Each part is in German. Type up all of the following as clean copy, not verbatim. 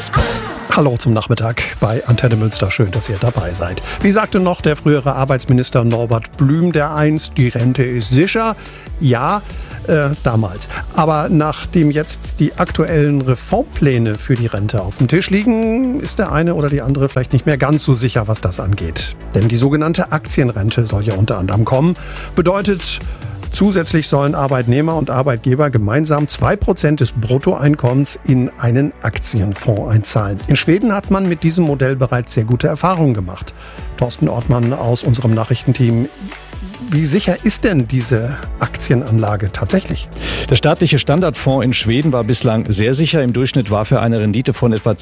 Hallo zum Nachmittag bei Antenne Münster. Schön, dass ihr dabei seid. Wie sagte noch der frühere Arbeitsminister Norbert Blüm dereinst, die Rente ist sicher? Ja, damals. Aber nachdem jetzt die aktuellen Reformpläne für die Rente auf dem Tisch liegen, ist der eine oder die andere vielleicht nicht mehr ganz so sicher, was das angeht. Denn die sogenannte Aktienrente soll ja unter anderem kommen. Bedeutet, zusätzlich sollen Arbeitnehmer und Arbeitgeber gemeinsam 2% des Bruttoeinkommens in einen Aktienfonds einzahlen. In Schweden hat man mit diesem Modell bereits sehr gute Erfahrungen gemacht. Thorsten Ortmann aus unserem Nachrichtenteam. Wie sicher ist denn diese Aktienanlage tatsächlich? Der staatliche Standardfonds in Schweden war bislang sehr sicher. Im Durchschnitt warf er eine Rendite von etwa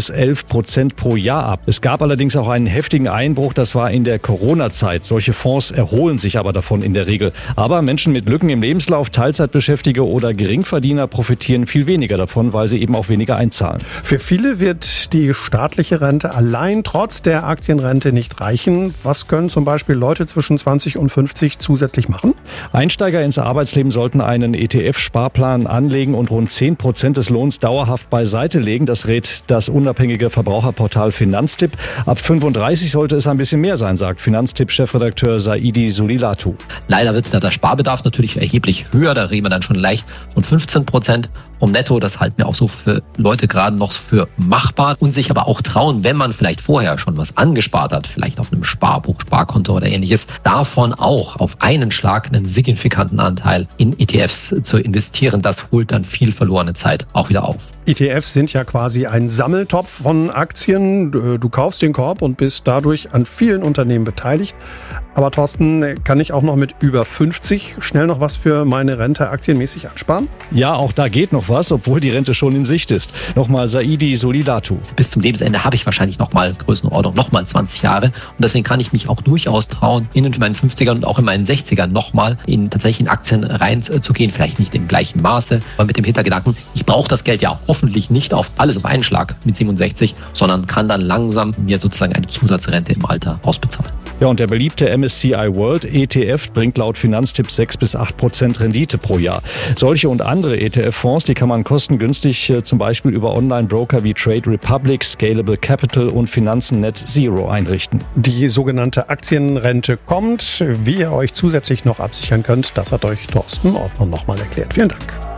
10-11% pro Jahr ab. Es gab allerdings auch einen heftigen Einbruch, das war in der Corona-Zeit. Solche Fonds erholen sich aber davon in der Regel. Aber Menschen mit Lücken im Lebenslauf, Teilzeitbeschäftigte oder Geringverdiener profitieren viel weniger davon, weil sie eben auch weniger einzahlen. Für viele wird die staatliche Rente allein trotz der Aktienrente nicht reichen. Was können zum Beispiel Leute zwischen 20 und 50 zusätzlich machen? Einsteiger ins Arbeitsleben sollten einen ETF-Sparplan anlegen und rund 10% des Lohns dauerhaft beiseite legen. Das rät das unabhängige Verbraucherportal Finanztipp. Ab 35 sollte es ein bisschen mehr sein, sagt Finanztipp-Chefredakteur Saidi Sulilatu. Leider wird der Sparbedarf natürlich erheblich höher. Da reden wir dann schon leicht von 15% vom Netto. Das halten wir auch so für Leute gerade noch für machbar und sich aber auch trauen, wenn man vielleicht vorher schon was angespart hat, vielleicht auf einem Sparbuch, Sparkonto oder ähnliches, davon auch auf einen Schlag einen signifikanten Anteil in ETFs zu investieren. Das holt dann viel verlorene Zeit auch wieder auf. ETFs sind ja quasi ein Sammeltopf von Aktien. Du kaufst den Korb und bist dadurch an vielen Unternehmen beteiligt. Aber Thorsten, kann ich auch noch mit über 50 schnell noch was für meine Rente aktienmäßig ansparen? Ja, auch da geht noch was, obwohl die Rente schon in Sicht ist. Nochmal Saidi Sulilatu. Bis zum Lebensende habe ich wahrscheinlich nochmal Größenordnung, nochmal 20 Jahre. Und deswegen kann ich mich auch durchaus trauen, in meinen 50ern und auch in meinen 60ern nochmal tatsächlich in Aktien reinzugehen. Vielleicht nicht im gleichen Maße, aber mit dem Hintergedanken, ich brauche das Geld ja hoffentlich nicht auf alles auf einen Schlag mit 67, sondern kann dann langsam mir sozusagen eine Zusatzrente im Alter ausbezahlen. Ja, und der beliebte MSCI World ETF bringt laut Finanztipp 6-8% Rendite pro Jahr. Solche und andere ETF-Fonds, die kann man kostengünstig zum Beispiel über Online-Broker wie Trade Republic, Scalable Capital und Finanzen Net Zero einrichten. Die sogenannte Aktienrente kommt. Wie ihr euch zusätzlich noch absichern könnt, das hat euch Thorsten Ortmann nochmal erklärt. Vielen Dank.